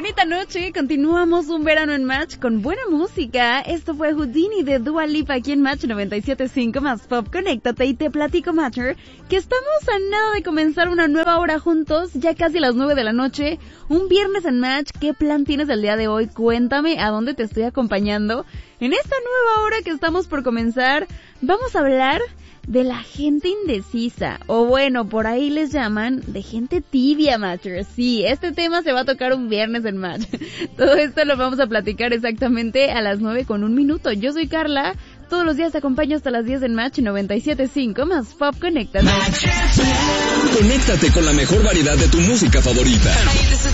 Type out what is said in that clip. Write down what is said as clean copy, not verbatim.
bonita noche, continuamos un verano en Match con buena música. Esto fue Houdini de Dua Lipa aquí en Match 97.5 más Pop. Conéctate y te platico, Matcher, que estamos a nada de comenzar una nueva hora juntos, ya casi las 9 de la noche, un viernes en Match. ¿Qué plan tienes el día de hoy? Cuéntame a dónde te estoy acompañando. En esta nueva hora que estamos por comenzar, vamos a hablar de la gente indecisa, o bueno, por ahí les llaman de gente tibia, Matcher. Sí, este tema se va a tocar un viernes en Match. Todo esto lo vamos a platicar exactamente a las 9:01. Yo soy Carla, todos los días te acompaño hasta las 10 en Match 97.5 más Pop. Conéctate. Conéctate con la mejor variedad de tu música favorita.